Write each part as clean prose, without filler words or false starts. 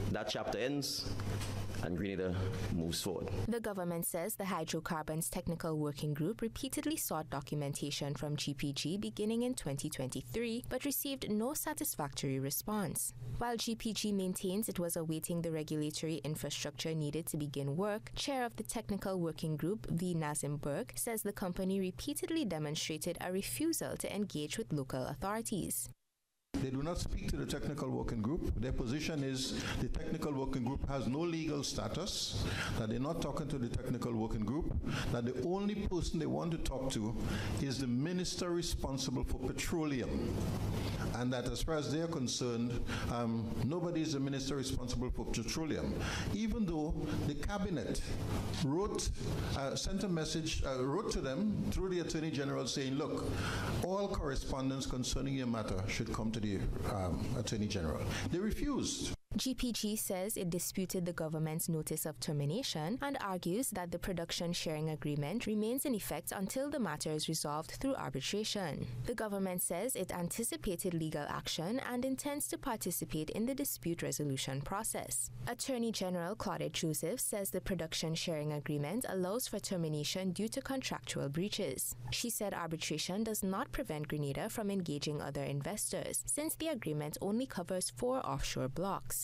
that chapter ends and Grenada moves forward. The government says the Hydrocarbons Technical Working Group repeatedly sought documentation from GPG beginning in 2023, but received no satisfactory response. While GPG maintains it was awaiting the regulatory infrastructure needed to begin work, Chair of the Technical Working Group, V. Nazim Berg, says the company repeatedly demonstrated a refusal to engage with local authorities. They do not speak to the technical working group. Their position is the technical working group has no legal status, that they're not talking to the technical working group, that the only person they want to talk to is the minister responsible for petroleum. And that as far as they're concerned, nobody is the minister responsible for petroleum. Even though the cabinet sent a message, wrote to them through the Attorney General saying, look, all correspondence concerning your matter should come to the Attorney General. They refused. GPG says it disputed the government's notice of termination and argues that the production sharing agreement remains in effect until the matter is resolved through arbitration. The government says it anticipated legal action and intends to participate in the dispute resolution process. Attorney General Claudette Joseph says the production sharing agreement allows for termination due to contractual breaches. She said arbitration does not prevent Grenada from engaging other investors, since the agreement only covers 4 offshore blocks.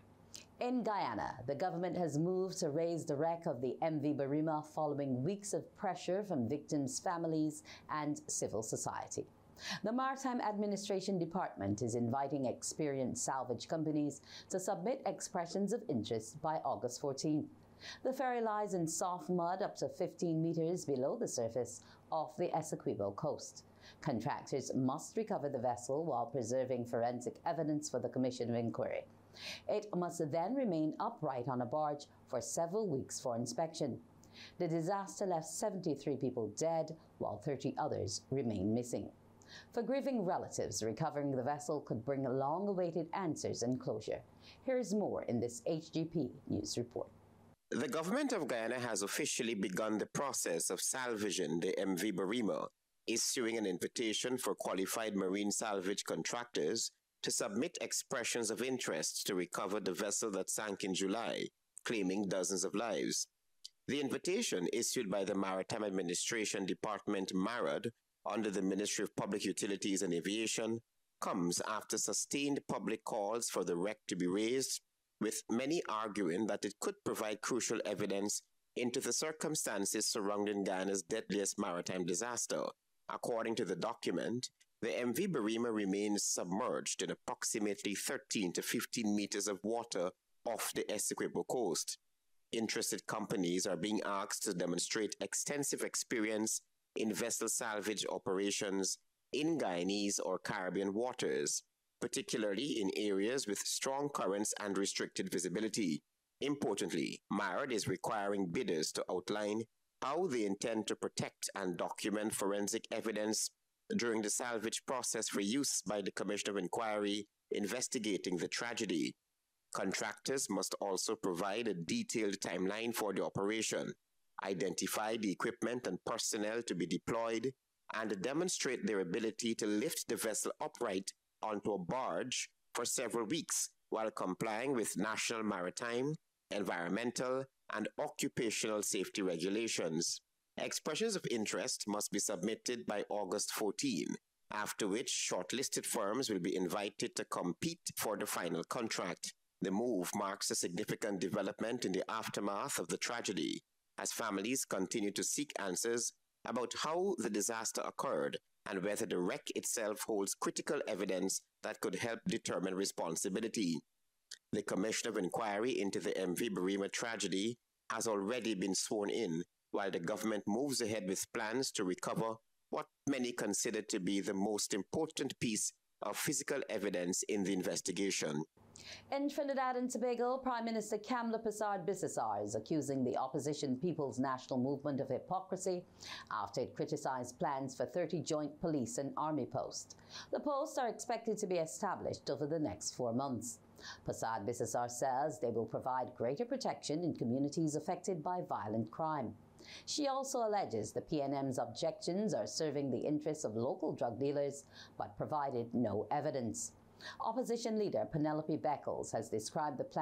In Guyana, the government has moved to raise the wreck of the MV Barima following weeks of pressure from victims' families and civil society. The Maritime Administration Department is inviting experienced salvage companies to submit expressions of interest by August 14th. The ferry lies in soft mud up to 15 meters below the surface off the Essequibo coast. Contractors must recover the vessel while preserving forensic evidence for the Commission of Inquiry. It must then remain upright on a barge for several weeks for inspection. The disaster left 73 people dead, while 30 others remain missing. For grieving relatives, recovering the vessel could bring long-awaited answers and closure. Here's more in this HGP News report. The government of Guyana has officially begun the process of salvaging the MV Barima, issuing an invitation for qualified marine salvage contractors to submit expressions of interest to recover the vessel that sank in July, claiming dozens of lives. The invitation, issued by the Maritime Administration Department MARAD under the Ministry of Public Utilities and Aviation, comes after sustained public calls for the wreck to be raised, with many arguing that it could provide crucial evidence into the circumstances surrounding Guyana's deadliest maritime disaster. According to the document, the MV Barima remains submerged in approximately 13 to 15 meters of water off the Essequibo coast. Interested companies are being asked to demonstrate extensive experience in vessel salvage operations in Guyanese or Caribbean waters, particularly in areas with strong currents and restricted visibility. Importantly, MARAD is requiring bidders to outline how they intend to protect and document forensic evidence during the salvage process for use by the Commission of Inquiry investigating the tragedy. Contractors must also provide a detailed timeline for the operation, identify the equipment and personnel to be deployed, and demonstrate their ability to lift the vessel upright onto a barge for several weeks while complying with national maritime, environmental, and occupational safety regulations. Expressions of interest must be submitted by August 14, after which shortlisted firms will be invited to compete for the final contract. The move marks a significant development in the aftermath of the tragedy, as families continue to seek answers about how the disaster occurred and whether the wreck itself holds critical evidence that could help determine responsibility. The Commission of Inquiry into the MV Barima tragedy has already been sworn in, while the government moves ahead with plans to recover what many consider to be the most important piece of physical evidence in the investigation. In Trinidad and Tobago, Prime Minister Kamla Persad-Bissessar is accusing the opposition People's National Movement of hypocrisy after it criticized plans for 30 joint police and army posts. The posts are expected to be established over the next 4 months. Persad-Bissessar says they will provide greater protection in communities affected by violent crime. She also alleges the PNM's objections are serving the interests of local drug dealers, but provided no evidence. Opposition leader Penelope Beckles has described the plan